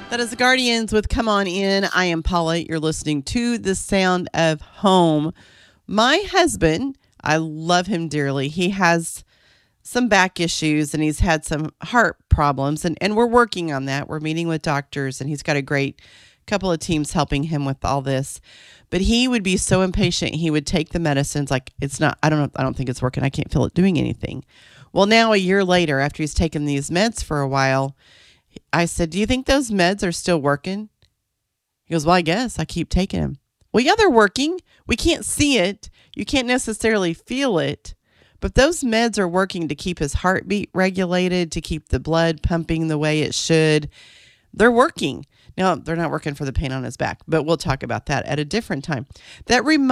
That is the Guardians with Come On In. I am Paula. You're listening to The Sound of Home. My husband, I love him dearly. He has some back issues and he's had some heart problems, and we're working on that. We're meeting with doctors, and he's got a great couple of teams helping him with all this. But he would be so impatient. He would take the medicines like it's not, I don't know, I don't think it's working. I can't feel it doing anything. Well, now a year later, after he's taken these meds for a while, I said, "Do you think those meds are still working?" He goes, "Well, I guess I keep taking them." Well, yeah, they're working. We can't see it. You can't necessarily feel it. But those meds are working to keep his heartbeat regulated, to keep the blood pumping the way it should. They're working. Now, they're not working for the pain on his back, but we'll talk about that at a different time. That reminds